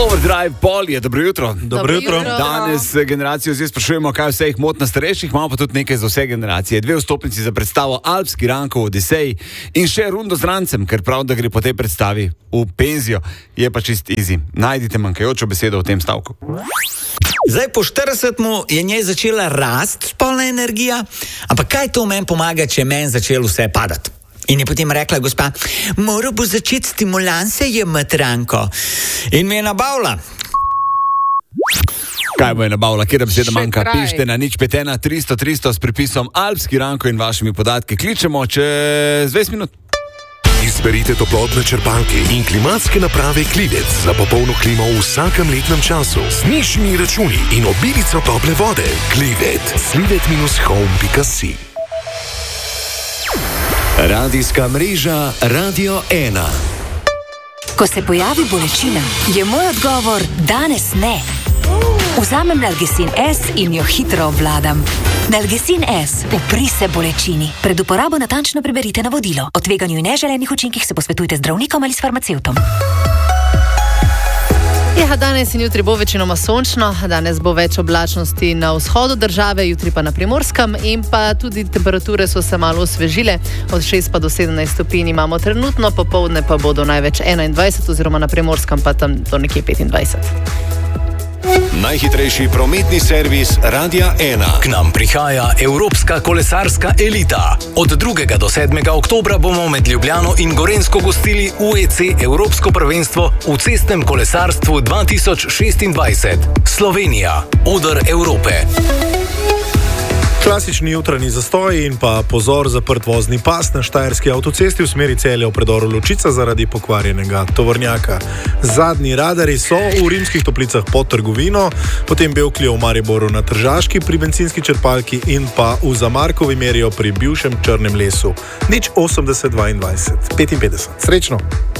Overdrive Pol je, dobro jutro. Dobro jutro. Danes generacijo zdaj sprašujemo, kaj vse jih moti na starejših, imamo pa tudi nekaj za vse generacije. 2 vstopnici za predstavo Alpski Rankov Odisej in še rundo z rancem, ker prav, da gre po tej predstavi v penzijo. Je pa čist easy. Najdite manjkajočo besedo v tem stavku. Zdaj po 40-mu je njej začela rast spolna energija, ampak kaj to meni pomaga, če meni začelo vse padati? In je potem rekla gospa, moral bo začeti stimulanse jemati, Ranko. In mi je nabavila. Kaj bo je nabavila, kjer beseda manjka? kraj. Pišite na 051 300 300 s pripisom Alpski Ranko in vašimi podatki. Kličemo čez 20 minut. Izberite toplotne črpalke in klimatske naprave Klivec za popolno klimo v vsakem letnem času. Z nižjimi računi in obilico tople vode. Klivec. Slivet-home.si. Radijska mreža Radio 1. Ko se pojavi bolečina, je moj odgovor danes ne. Vzamem Nalgecin S in jo hitro obvladam. Nalgecin S, upri se bolečini. Pred uporabo natančno preberite navodilo. O tveganju in neželenih učinkih se posvetujte z zdravnikom ali s farmacevtom. Ja, danes in jutri bo večinoma sončno, danes bo več oblačnosti na vzhodu države, jutri pa na Primorskem in pa tudi temperature so se malo osvežile, od 6 pa do 17 stopinj imamo trenutno, popoldne pa bodo največ 21 oziroma na Primorskem pa tam do nekje 25. Najhitrejši prometni servis Radia 1. K nam prihaja Evropska kolesarska elita. Od 2. do 7. oktobra bomo med Ljubljano in Gorenjsko gostili UEC Evropsko prvenstvo v cestnem kolesarstvu 2026. Slovenija, oder Evrope. Klasični jutranji zastoj in pa pozor zaprt vozni pas na štajerski avtocesti v smeri Celja v predoru Ločica zaradi pokvarjenega tovornjaka. Zadnji radari so v Rimskih Toplicah pod Trgovino, potem Bevklija v Mariboru na Tržaški pri bencinski črpalki in pa v Zamarkovi merijo pri bivšem Črnem lesu. 080 22 55. Srečno!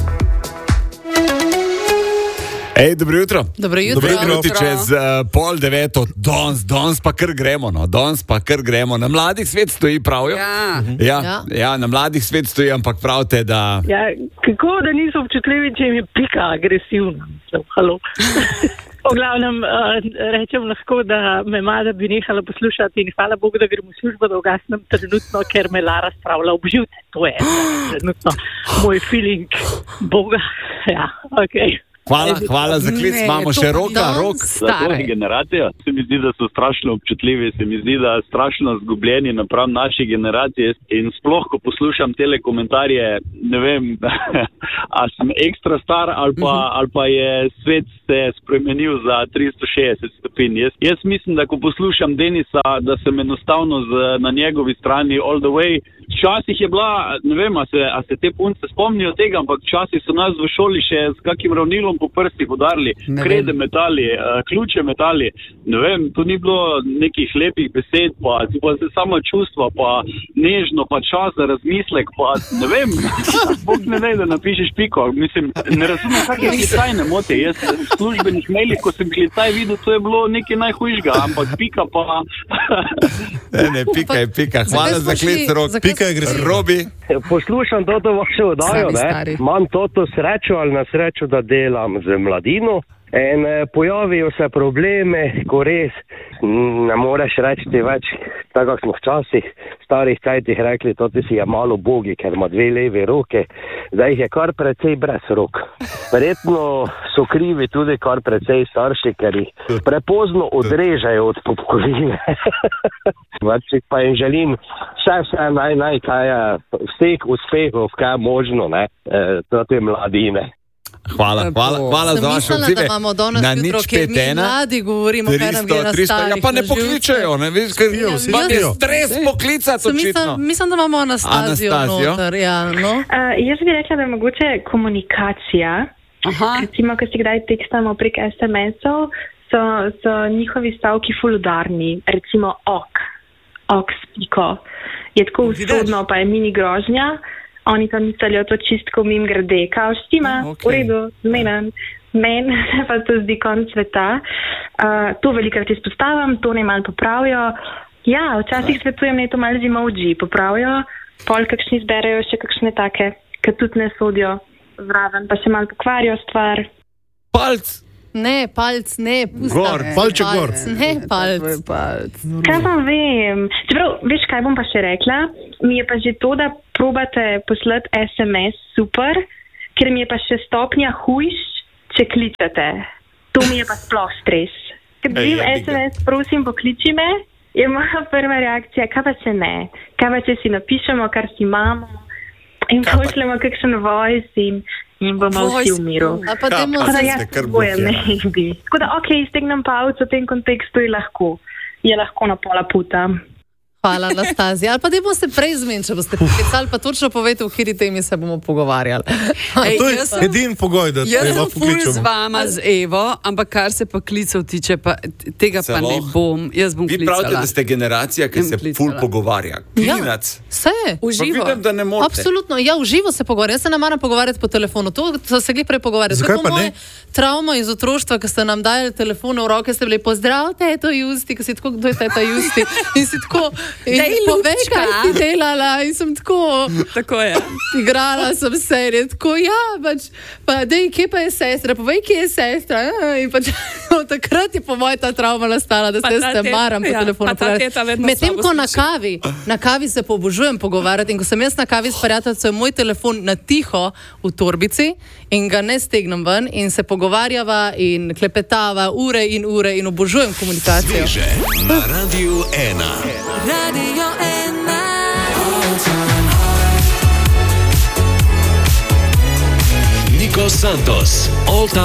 Ej, dobro jutro. Dobro jutro. Minuti čez 8:30, danes pa kar gremo, no. Danes pa kar gremo. Na mladih svet stoji, pravijo. Ja, na mladih svet stoji, ampak pravite, da... Ja, kako da niso občutljivi, če jim je pika agresivna? Halo. V glavnem, rečem lahko, da me Mada bi nehala poslušati in hvala Bogu, da grem v službo, da ugasnem trenutno, ker me Lara spravlja ob živce. To je trenutno moj feeling Boga. Ja, okej. Hvala za klic, imamo še Rok. Za generacijo se mi zdi, da so strašno občutljivi, se mi zdi, da strašno zgubljeni napram naši generaciji in sploh, ko poslušam tele komentarje, ne vem, a sem ekstra star ali pa je svet se spremenil za 360 stopinj. Jaz mislim, da ko poslušam Denisa, da sem enostavno na njegovi strani all the way. Včasih je bila, ne vem, a se te punce spomnijo tega, ampak včasih so nas v šoli še s kakim ravnilom po prstih udarili, krede metali, ključe metali, ne vem, to ni bilo nekih lepih besed, pa se sama čustva, pa nežno, pa čas za razmislek, pa ne vem, Bog ne da napišeš piko, mislim, ne razumem, kak je klicaj ne moti, jaz v službenih mailih, ko sem klicaj videl, to je bilo nekaj najhujšega, ampak pika pa... Ne, pika je pika, hvala za klic, Rok, pika je agresivna. Robi. Poslušam toto vašo oddajo, ne? Imam toto srečo ali na srečo, da delam z mladino in pojavijo se probleme, ko res ne moreš reči več, tako smo včasih starih cajtih rekli, to si je malo bogi, ker ima 2 levi roke, zdaj jih je kar precej brez rok. Verjetno so krivi tudi kar precej starši, ker jih prepozno odrežejo od popkoline. Pa jim želim vse naj, kaj je vseh uspehov, kaj je možno, ne, za te mladine. Hvala za vaše odzive. Da imamo danes jutro, ker mi mladi govorimo, kaj nam gre na starih. Ja, pa ne pokličajo, ne veš, ker imam je stres poklicati očitno. Mislim, da imamo Anastazijo noter. Jaz bi rekla, da je mogoče komunikacija. Recimo, ko si kdaj tekstamo prek SMS-ov, so njihovi stavki ful udarni. Recimo ok s piko. Je tako usodno, pa je mini grožnja. Oni pa mislijo to čistko mim grede, kao štima, v redu, zmenem. Meni pa to zdi konc sveta. To velikrat izpostavim, to ne malo popravijo. Ja, včasih svetujem, ne to malo z emoji popravijo, pol kakšni zberejo še kakšne take, ki tudi ne sodijo zraven, pa se malo pokvarijo stvar. Palc Ne, palc, ne, gor, palček gor. Ne, palc. Kaj pa vem? Čeprav, veš, kaj bom pa še rekla? Mi je pa že to, da probate poslati SMS super, ker mi je pa še stopnja hujš, če kličete. To mi je pa sploh stres. Ker dobim SMS, prosim, pokliči me, je moja prva reakcija, kaj pa če ne? Kaj pa če si napišemo, kar si imamo in pošljemo kakšen voice in bomo vsi v miru. Tako da jaz bojem ne bi. Tako da, iztegnem palc v tem kontekstu je lahko na pola puta. Hvala, Anastazija. Ali pa da boste prej zmenili, če boste poklicali, pa točno povejte, v kateri temi se bomo pogovarjali. To je edini pogoj, da jaz Evo pokličemo. Jaz sem ful z vama z Evo, ampak kar se pa klicev tiče, pa tega pa ne bom. Jaz bom klicala. Vi pravite, da ste generacija, ki se ful pogovarja. Klinac. Se je. V živo. Vidim, da ne morete. Absolutno. Ja, v živo se pogovarja. Jaz se ne maram pogovarjati po telefonu. To se gre prej pogovarjati. Zakaj pa ne? Trauma iz otroštva, ko ste nam dajali telefone v roke, ste bili pozdrav, teto Justi, ko si tako, kdo je teta Justi? In si tako, povej, kaj si delala, in sem tako je. Igrala sem serije, tako, pa dej, kje pa je sestra, povej, kje je sestra, in pač od takrat je po moje ta trauma nastala, da se maram po telefonu pogovarjati. Medtem ko na kavi se pobožujem pogovarjati, in ko sem jaz na kavi s prijateljcem, moj telefon na tiho v torbici in ga ne stegnem ven in se pogovarjava in klepetava ure in obožujem komunikacijo. Sveže na Radiu 1. Radio 1. Nico Santos,